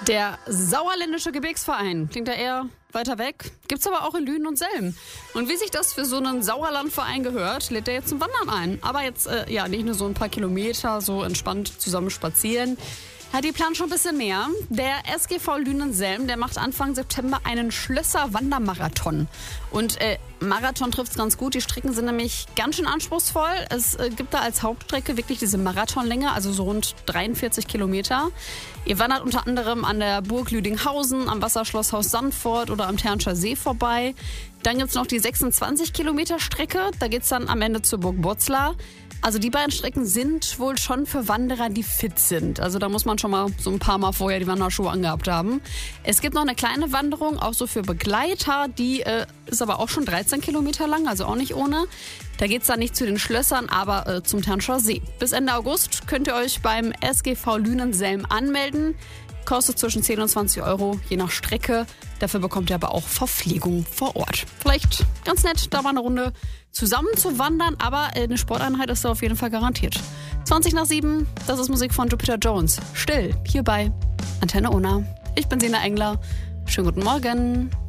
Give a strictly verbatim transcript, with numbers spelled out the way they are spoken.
Der Sauerländische Gebirgsverein klingt ja eher weiter weg, gibt's aber auch in Lünen und Selm. Und wie sich das für so einen Sauerlandverein gehört, lädt er jetzt zum Wandern ein. Aber jetzt äh, ja nicht nur so ein paar Kilometer so entspannt zusammen spazieren. Ja, die planen schon ein bisschen mehr. Der S G V Lünen-Selm, der macht Anfang September einen Schlösser-Wandermarathon. Und äh, Marathon trifft's ganz gut. Die Strecken sind nämlich ganz schön anspruchsvoll. Es äh, gibt da als Hauptstrecke wirklich diese Marathonlänge, also so rund dreiundvierzig Kilometer. Ihr wandert unter anderem an der Burg Lüdinghausen, am Wasserschlosshaus Sandfort oder am Ternscher See vorbei. Dann gibt's noch die sechsundzwanzig Kilometer Strecke. Da geht's dann am Ende zur Burg Botzlar. Also die beiden Strecken sind wohl schon für Wanderer, die fit sind. Also da muss man schon mal so ein paar Mal vorher die Wanderschuhe angehabt haben. Es gibt noch eine kleine Wanderung, auch so für Begleiter. Die äh, ist aber auch schon dreizehn Kilometer lang, also auch nicht ohne. Da geht's dann nicht zu den Schlössern, aber äh, zum Ternscher See. Bis Ende August könnt ihr euch beim S G V Lünen-Selm anmelden. Kostet zwischen zehn und zwanzig Euro, je nach Strecke. Dafür bekommt ihr aber auch Verpflegung vor Ort. Vielleicht ganz nett, da mal eine Runde zusammen zu wandern, aber eine Sporteinheit ist da auf jeden Fall garantiert. zwanzig nach sieben, das ist Musik von Jupiter Jones. Still, hier bei Antenne Unna. Ich bin Sina Engler. Schönen guten Morgen.